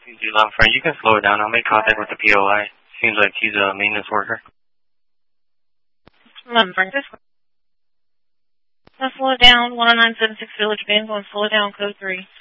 Love friend, you can slow it down. I'll make contact with the POI. Seems like he's a maintenance worker. 11 Francisco. Let's slow it down. 10976 Village Bend. Going to slow it down. Code 3.